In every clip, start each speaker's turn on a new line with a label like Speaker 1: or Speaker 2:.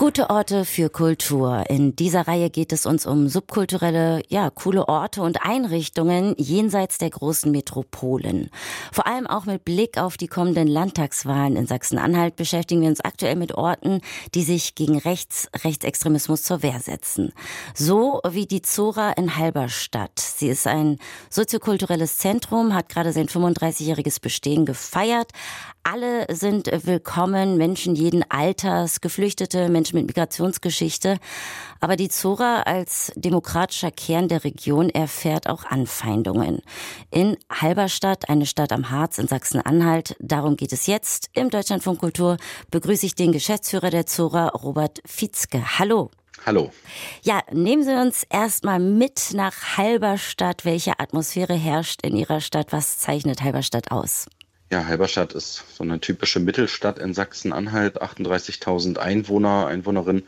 Speaker 1: Gute Orte für Kultur. In dieser Reihe geht es uns um subkulturelle, coole Orte und Einrichtungen jenseits der großen Metropolen. Vor allem auch mit Blick auf die kommenden Landtagswahlen in Sachsen-Anhalt beschäftigen wir uns aktuell mit Orten, die sich gegen Rechtsextremismus zur Wehr setzen. So wie die Zora in Halberstadt. Sie ist ein soziokulturelles Zentrum, hat gerade sein 35-jähriges Bestehen gefeiert. Alle sind willkommen, Menschen jeden Alters, Geflüchtete, Menschen mit Migrationsgeschichte. Aber die Zora als demokratischer Kern der Region erfährt auch Anfeindungen. In Halberstadt, eine Stadt am Harz in Sachsen-Anhalt, darum geht es jetzt. Im Deutschlandfunk Kultur begrüße ich den Geschäftsführer der Zora, Robert Vietzke. Hallo.
Speaker 2: Hallo.
Speaker 1: Ja, nehmen Sie uns erstmal mit nach Halberstadt. Welche Atmosphäre herrscht in Ihrer Stadt? Was zeichnet Halberstadt aus?
Speaker 2: Ja, Halberstadt ist so eine typische Mittelstadt in Sachsen-Anhalt. 38.000 Einwohner, Einwohnerinnen,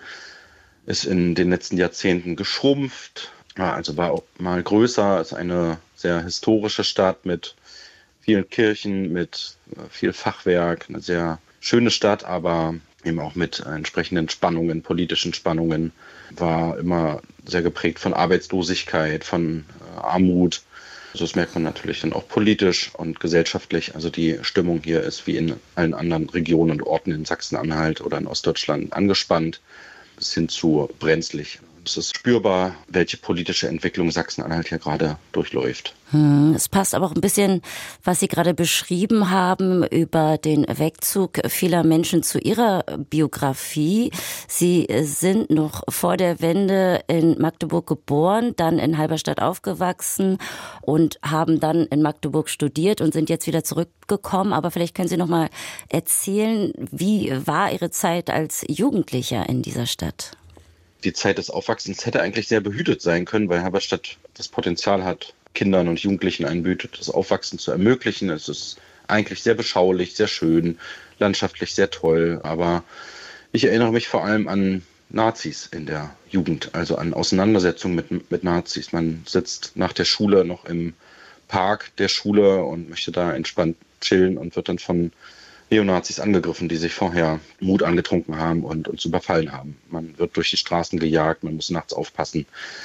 Speaker 2: ist in den letzten Jahrzehnten geschrumpft. Ja, also war auch mal größer, ist eine sehr historische Stadt mit vielen Kirchen, mit viel Fachwerk, eine sehr schöne Stadt, aber eben auch mit entsprechenden Spannungen, politischen Spannungen, war immer sehr geprägt von Arbeitslosigkeit, von Armut. Also das merkt man natürlich dann auch politisch und gesellschaftlich. Also die Stimmung hier ist wie in allen anderen Regionen und Orten in Sachsen-Anhalt oder in Ostdeutschland angespannt bis hin zu brenzlig. Es ist spürbar, welche politische Entwicklung Sachsen-Anhalt hier gerade durchläuft.
Speaker 1: Es passt aber auch ein bisschen, was Sie gerade beschrieben haben über den Wegzug vieler Menschen zu Ihrer Biografie. Sie sind noch vor der Wende in Magdeburg geboren, dann in Halberstadt aufgewachsen und haben dann in Magdeburg studiert und sind jetzt wieder zurückgekommen. Aber vielleicht können Sie noch mal erzählen, wie war Ihre Zeit als Jugendlicher in dieser Stadt?
Speaker 2: Die Zeit des Aufwachsens hätte eigentlich sehr behütet sein können, weil Halberstadt das Potenzial hat, Kindern und Jugendlichen ein behütetes Aufwachsen zu ermöglichen. Es ist eigentlich sehr beschaulich, sehr schön, landschaftlich sehr toll. Aber ich erinnere mich vor allem an Nazis in der Jugend, also an Auseinandersetzungen mit Nazis. Man sitzt nach der Schule noch im Park der Schule und möchte da entspannt chillen und wird dann von Neonazis angegriffen, die sich vorher Mut angetrunken haben und uns überfallen haben. Man wird durch die Straßen gejagt, man muss nachts aufpassen.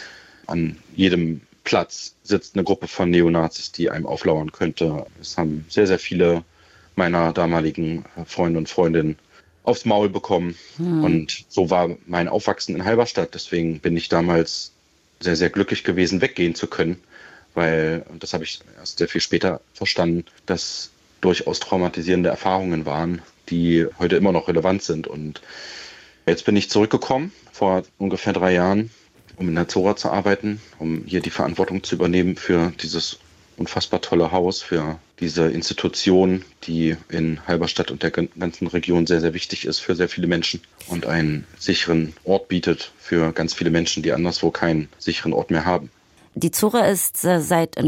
Speaker 2: An jedem Platz sitzt eine Gruppe von Neonazis, die einem auflauern könnte. Es haben sehr, sehr viele meiner damaligen Freunde und Freundinnen aufs Maul bekommen. Und so war mein Aufwachsen in Halberstadt. Deswegen bin ich damals sehr, sehr glücklich gewesen, weggehen zu können, weil, und das habe ich erst sehr viel später verstanden, dass durchaus traumatisierende Erfahrungen waren, die heute immer noch relevant sind. Und jetzt bin ich zurückgekommen, vor ungefähr 3 Jahren, um in der Zora zu arbeiten, um hier die Verantwortung zu übernehmen für dieses unfassbar tolle Haus, für diese Institution, die in Halberstadt und der ganzen Region sehr, sehr wichtig ist für sehr viele Menschen und einen sicheren Ort bietet für ganz viele Menschen, die anderswo keinen sicheren Ort mehr haben.
Speaker 1: Die Zora ist seit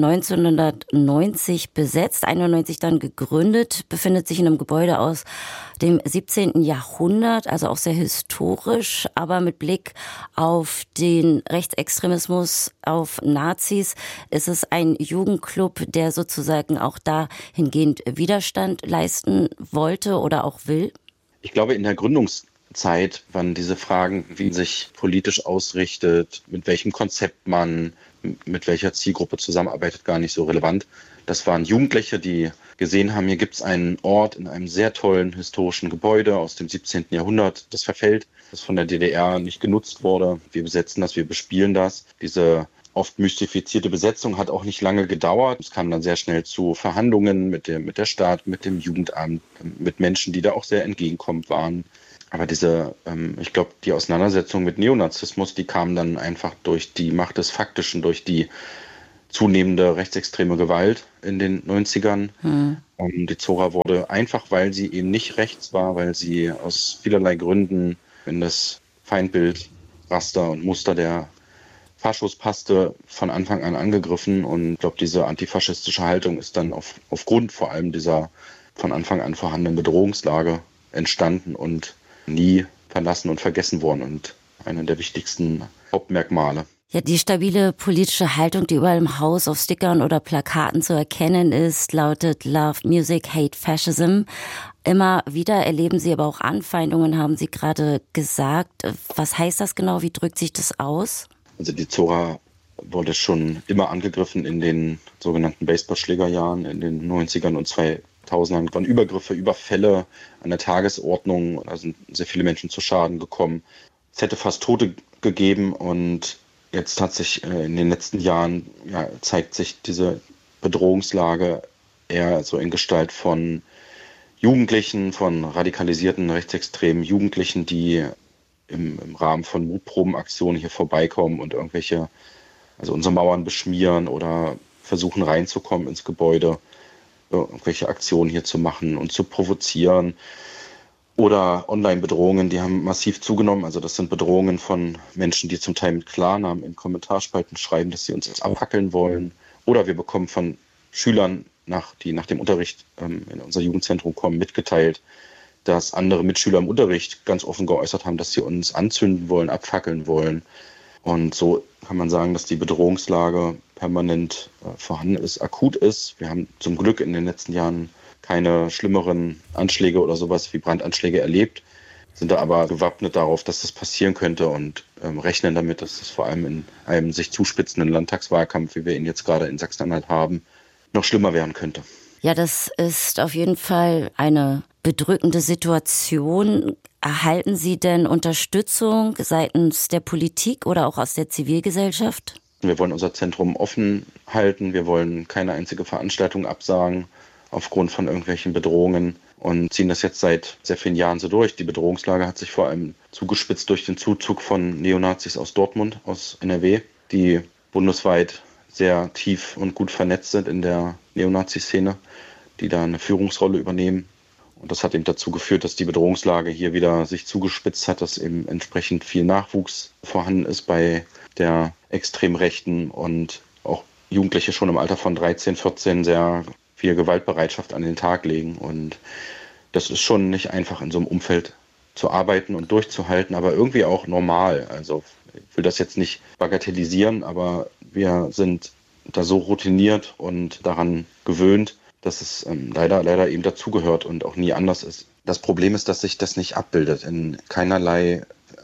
Speaker 1: 1990 besetzt, 91 dann gegründet, befindet sich in einem Gebäude aus dem 17. Jahrhundert, also auch sehr historisch, aber mit Blick auf den Rechtsextremismus, auf Nazis, ist es ein Jugendclub, der sozusagen auch dahingehend Widerstand leisten wollte oder auch will?
Speaker 2: Ich glaube, in der Gründungszeit waren diese Fragen, wie sich politisch ausrichtet, mit welchem Konzept man mit welcher Zielgruppe zusammenarbeitet, gar nicht so relevant. Das waren Jugendliche, die gesehen haben, hier gibt es einen Ort in einem sehr tollen historischen Gebäude aus dem 17. Jahrhundert, das verfällt, das von der DDR nicht genutzt wurde. Wir besetzen das, wir bespielen das. Diese oft mystifizierte Besetzung hat auch nicht lange gedauert. Es kam dann sehr schnell zu Verhandlungen mit der Stadt, mit dem Jugendamt, mit Menschen, die da auch sehr entgegenkommend waren. Aber ich glaube, die Auseinandersetzung mit Neonazismus, die kam dann einfach durch die Macht des Faktischen, durch die zunehmende rechtsextreme Gewalt in den 90ern. Und die Zora wurde einfach, weil sie eben nicht rechts war, weil sie aus vielerlei Gründen in das Feindbild, Raster und Muster der Faschos passte, von Anfang an angegriffen. Und ich glaube, diese antifaschistische Haltung ist dann aufgrund vor allem dieser von Anfang an vorhandenen Bedrohungslage entstanden und nie verlassen und vergessen worden und einer der wichtigsten Hauptmerkmale.
Speaker 1: Ja, die stabile politische Haltung, die überall im Haus auf Stickern oder Plakaten zu erkennen ist, lautet Love Music, Hate Fascism. Immer wieder erleben Sie aber auch Anfeindungen, haben Sie gerade gesagt. Was heißt das genau? Wie drückt sich das aus?
Speaker 2: Also die Zora wurde schon immer angegriffen in den sogenannten Baseballschlägerjahren in den 90ern und 2000ern. Waren Übergriffe, Überfälle an der Tagesordnung. Da sind sehr viele Menschen zu Schaden gekommen. Es hätte fast Tote gegeben und jetzt hat sich in den letzten Jahren, zeigt sich diese Bedrohungslage eher so in Gestalt von Jugendlichen, von radikalisierten rechtsextremen Jugendlichen, die im Rahmen von Mutprobenaktionen hier vorbeikommen und also unsere Mauern beschmieren oder versuchen reinzukommen ins Gebäude, irgendwelche Aktionen hier zu machen und zu provozieren. Oder Online-Bedrohungen, die haben massiv zugenommen. Also das sind Bedrohungen von Menschen, die zum Teil mit Klarnamen in Kommentarspalten schreiben, dass sie uns jetzt abhackeln wollen. Oder wir bekommen von Schülern, die nach dem Unterricht in unser Jugendzentrum kommen, mitgeteilt, dass andere Mitschüler im Unterricht ganz offen geäußert haben, dass sie uns anzünden wollen, abfackeln wollen. Und so kann man sagen, dass die Bedrohungslage permanent vorhanden ist, akut ist. Wir haben zum Glück in den letzten Jahren keine schlimmeren Anschläge oder sowas wie Brandanschläge erlebt, sind da aber gewappnet darauf, dass das passieren könnte und rechnen damit, dass es vor allem in einem sich zuspitzenden Landtagswahlkampf, wie wir ihn jetzt gerade in Sachsen-Anhalt haben, noch schlimmer werden könnte.
Speaker 1: Ja, das ist auf jeden Fall eine bedrückende Situation. Erhalten Sie denn Unterstützung seitens der Politik oder auch aus der Zivilgesellschaft?
Speaker 2: Wir wollen unser Zentrum offen halten. Wir wollen keine einzige Veranstaltung absagen aufgrund von irgendwelchen Bedrohungen und ziehen das jetzt seit sehr vielen Jahren so durch. Die Bedrohungslage hat sich vor allem zugespitzt durch den Zuzug von Neonazis aus Dortmund, aus NRW, die bundesweit sehr tief und gut vernetzt sind in der Neonazi-Szene, die da eine Führungsrolle übernehmen. Und das hat eben dazu geführt, dass die Bedrohungslage hier wieder sich zugespitzt hat, dass eben entsprechend viel Nachwuchs vorhanden ist bei der extrem Rechten und auch Jugendliche schon im Alter von 13, 14 sehr viel Gewaltbereitschaft an den Tag legen. Und das ist schon nicht einfach, in so einem Umfeld zu arbeiten und durchzuhalten, aber irgendwie auch normal. Also ich will das jetzt nicht bagatellisieren, aber wir sind da so routiniert und daran gewöhnt, dass es leider eben dazugehört und auch nie anders ist. Das Problem ist, dass sich das nicht abbildet in keinerlei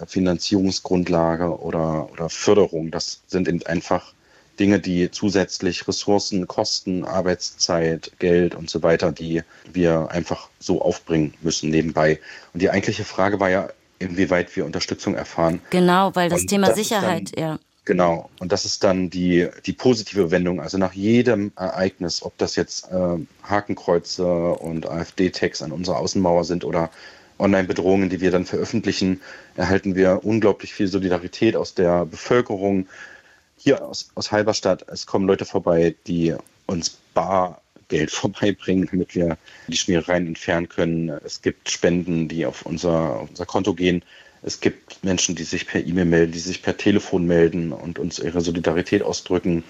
Speaker 2: Finanzierungsgrundlage oder Förderung. Das sind eben einfach Dinge, die zusätzlich Ressourcen, Kosten, Arbeitszeit, Geld und so weiter, die wir einfach so aufbringen müssen nebenbei. Und die eigentliche Frage war ja, inwieweit wir Unterstützung erfahren.
Speaker 1: Genau, weil das Thema Sicherheit, ja.
Speaker 2: Genau, und das ist dann die positive Wendung. Also nach jedem Ereignis, ob das jetzt Hakenkreuze und AfD-Tags an unserer Außenmauer sind oder Online-Bedrohungen, die wir dann veröffentlichen, erhalten wir unglaublich viel Solidarität aus der Bevölkerung. Hier aus Halberstadt, es kommen Leute vorbei, die uns Bargeld vorbeibringen, damit wir die Schmierereien entfernen können. Es gibt Spenden, die auf unser Konto gehen. Es gibt Menschen, die sich per E-Mail melden, die sich per Telefon melden und uns ihre Solidarität ausdrücken.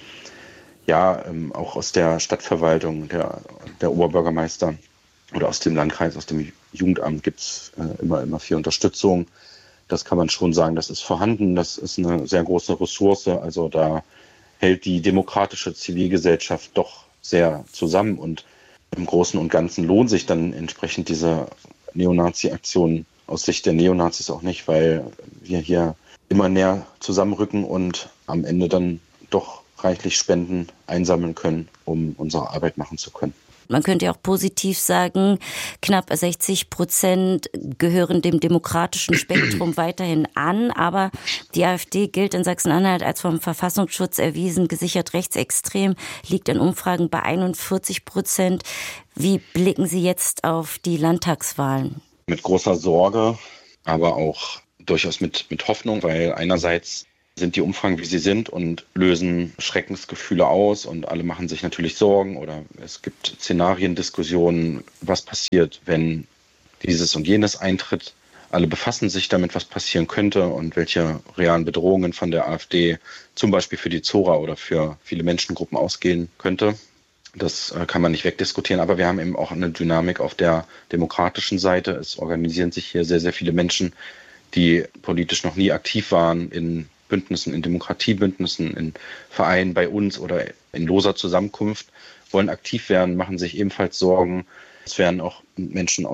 Speaker 2: Ja, auch aus der Stadtverwaltung, der Oberbürgermeister oder aus dem Landkreis, aus dem Jugendamt gibt es immer viel Unterstützung. Das kann man schon sagen, das ist vorhanden, das ist eine sehr große Ressource. Also da hält die demokratische Zivilgesellschaft doch sehr zusammen und im Großen und Ganzen lohnt sich dann entsprechend diese Neonazi-Aktionen aus Sicht der Neonazis auch nicht, weil wir hier immer näher zusammenrücken und am Ende dann doch reichlich Spenden einsammeln können, um unsere Arbeit machen zu können.
Speaker 1: Man könnte ja auch positiv sagen, knapp 60% gehören dem demokratischen Spektrum weiterhin an, aber die AfD gilt in Sachsen-Anhalt als vom Verfassungsschutz erwiesen gesichert rechtsextrem, liegt in Umfragen bei 41%. Wie blicken Sie jetzt auf die Landtagswahlen?
Speaker 2: Mit großer Sorge, aber auch durchaus mit Hoffnung, weil einerseits sind die Umfragen, wie sie sind und lösen Schreckensgefühle aus und alle machen sich natürlich Sorgen oder es gibt Szenariendiskussionen, was passiert, wenn dieses und jenes eintritt. Alle befassen sich damit, was passieren könnte und welche realen Bedrohungen von der AfD zum Beispiel für die Zora oder für viele Menschengruppen ausgehen könnte. Das kann man nicht wegdiskutieren, aber wir haben eben auch eine Dynamik auf der demokratischen Seite. Es organisieren sich hier sehr, sehr viele Menschen, die politisch noch nie aktiv waren in Bündnissen, in Demokratiebündnissen, in Vereinen bei uns oder in loser Zusammenkunft, wollen aktiv werden, machen sich ebenfalls Sorgen. Es werden auch Menschen aus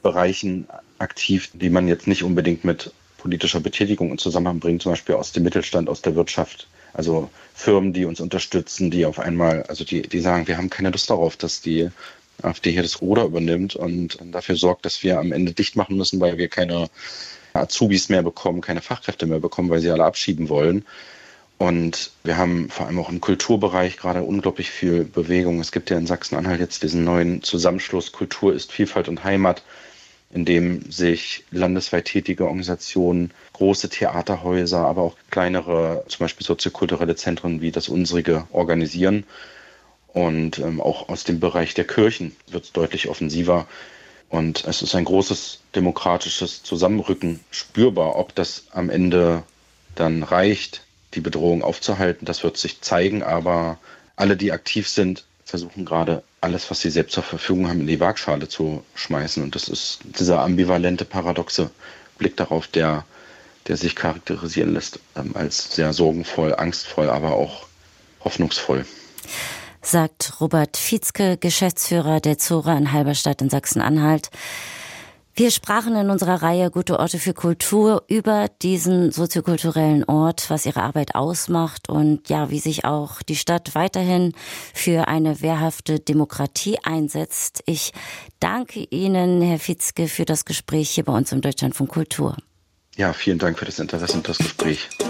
Speaker 2: Bereichen aktiv, die man jetzt nicht unbedingt mit politischer Betätigung in Zusammenhang bringt, zum Beispiel aus dem Mittelstand, aus der Wirtschaft. Also Firmen, die uns unterstützen, die auf einmal, also die sagen, wir haben keine Lust darauf, dass die AfD hier das Ruder übernimmt und dafür sorgt, dass wir am Ende dicht machen müssen, weil wir keine Azubis mehr bekommen, keine Fachkräfte mehr bekommen, weil sie alle abschieben wollen. Und wir haben vor allem auch im Kulturbereich gerade unglaublich viel Bewegung. Es gibt ja in Sachsen-Anhalt jetzt diesen neuen Zusammenschluss Kultur ist Vielfalt und Heimat, in dem sich landesweit tätige Organisationen, große Theaterhäuser, aber auch kleinere, zum Beispiel soziokulturelle Zentren wie das unsrige organisieren. Und auch aus dem Bereich der Kirchen wird es deutlich offensiver. Und es ist ein großes demokratisches Zusammenrücken spürbar. Ob das am Ende dann reicht, die Bedrohung aufzuhalten, das wird sich zeigen. Aber alle, die aktiv sind, versuchen gerade alles, was sie selbst zur Verfügung haben, in die Waagschale zu schmeißen. Und das ist dieser ambivalente, paradoxe Blick darauf, der sich charakterisieren lässt als sehr sorgenvoll, angstvoll, aber auch hoffnungsvoll.
Speaker 1: Sagt Robert Vietzke, Geschäftsführer der Zora in Halberstadt in Sachsen-Anhalt. Wir sprachen in unserer Reihe Gute Orte für Kultur über diesen soziokulturellen Ort, was ihre Arbeit ausmacht und ja, wie sich auch die Stadt weiterhin für eine wehrhafte Demokratie einsetzt. Ich danke Ihnen, Herr Vietzke, für das Gespräch hier bei uns im Deutschlandfunk Kultur.
Speaker 2: Ja, vielen Dank für das Interesse und das Gespräch.